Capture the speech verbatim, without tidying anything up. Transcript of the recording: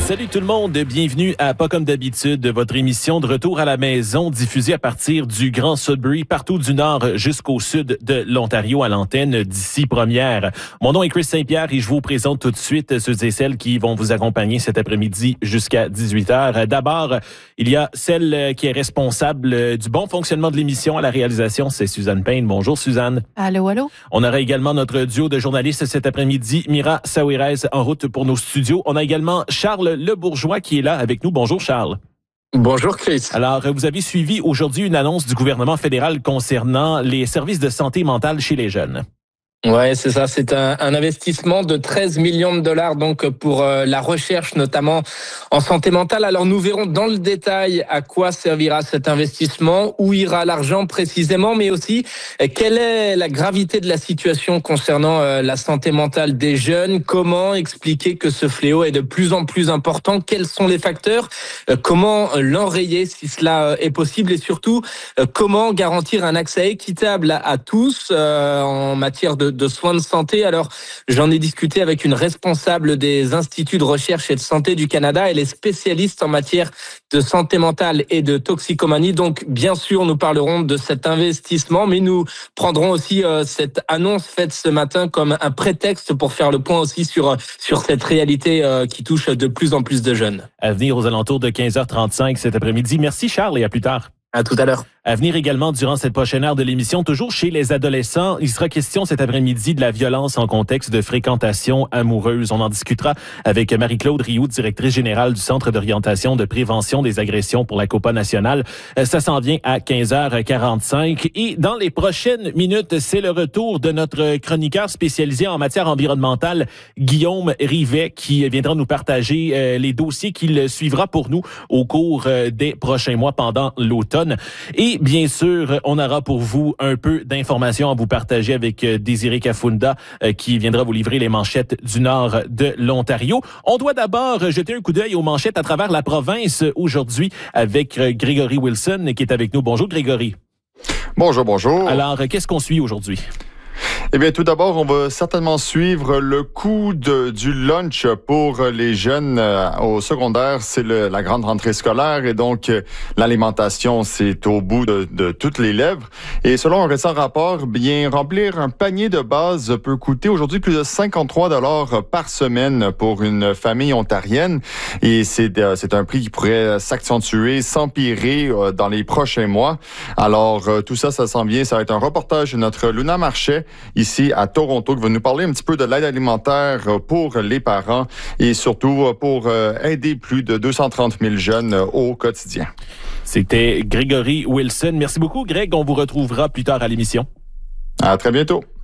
Salut tout le monde, bienvenue à Pas comme d'habitude, votre émission de retour à la maison diffusée à partir du Grand Sudbury, partout du nord jusqu'au sud de l'Ontario à l'antenne d'ici première. Mon nom est Chris Saint-Pierre et je vous présente tout de suite ceux et celles qui vont vous accompagner cet après-midi jusqu'à dix-huit heures. D'abord, il y a celle qui est responsable du bon fonctionnement de l'émission à la réalisation, c'est Suzanne Payne. Bonjour Suzanne. Allô, allô. On aura également notre duo de journalistes cet après-midi, Mira Saouirez en route pour nos studios. On a également Charles Le Bourgeois qui est là avec nous. Bonjour Charles. Bonjour Chris. Alors, vous avez suivi aujourd'hui une annonce du gouvernement fédéral concernant les services de santé mentale chez les jeunes. Ouais, c'est ça. C'est un, un investissement de treize millions de dollars donc pour euh, la recherche, notamment en santé mentale. Alors, nous verrons dans le détail à quoi servira cet investissement, où ira l'argent précisément, mais aussi euh, quelle est la gravité de la situation concernant euh, la santé mentale des jeunes. Comment expliquer que ce fléau est de plus en plus important? Quels sont les facteurs? euh, Comment l'enrayer si cela est possible? Et surtout, euh, comment garantir un accès équitable à, à tous euh, en matière de de soins de santé. Alors, j'en ai discuté avec une responsable des instituts de recherche et de santé du Canada. Elle est spécialiste en matière de santé mentale et de toxicomanie. Donc, bien sûr, nous parlerons de cet investissement, mais nous prendrons aussi euh, cette annonce faite ce matin comme un prétexte pour faire le point aussi sur, sur cette réalité euh, qui touche de plus en plus de jeunes. À venir aux alentours de quinze heures trente-cinq cet après-midi. Merci Charles et à plus tard. À tout à l'heure. À venir également durant cette prochaine heure de l'émission, toujours chez les adolescents, il sera question cet après-midi de la violence en contexte de fréquentation amoureuse. On en discutera avec Marie-Claude Rioux, directrice générale du Centre d'orientation de prévention des agressions pour la COPA nationale. Ça s'en vient à quinze heures quarante-cinq. Et dans les prochaines minutes, c'est le retour de notre chroniqueur spécialisé en matière environnementale, Guillaume Rivet, qui viendra nous partager les dossiers qu'il suivra pour nous au cours des prochains mois pendant l'automne. Et bien sûr, on aura pour vous un peu d'informations à vous partager avec Désiré Kafunda euh, qui viendra vous livrer les manchettes du nord de l'Ontario. On doit d'abord jeter un coup d'œil aux manchettes à travers la province aujourd'hui avec Grégory Wilson qui est avec nous. Bonjour Grégory. Bonjour, bonjour. Alors, qu'est-ce qu'on suit aujourd'hui? Eh bien, tout d'abord, on va certainement suivre le coût de, du lunch pour les jeunes euh, au secondaire. C'est le, la grande rentrée scolaire et donc euh, l'alimentation, c'est au bout de, de toutes les lèvres. Et selon un récent rapport, bien remplir un panier de base peut coûter aujourd'hui plus de cinquante-trois dollars par semaine pour une famille ontarienne. Et c'est, euh, c'est un prix qui pourrait s'accentuer, s'empirer euh, dans les prochains mois. Alors, euh, tout ça, ça s'en vient. Ça va être un reportage de notre Luna Marchais ici à Toronto, qui va nous parler un petit peu de l'aide alimentaire pour les parents et surtout pour aider plus de deux cent trente mille jeunes au quotidien. C'était Grégory Wilson. Merci beaucoup, Greg. On vous retrouvera plus tard à l'émission. À très bientôt.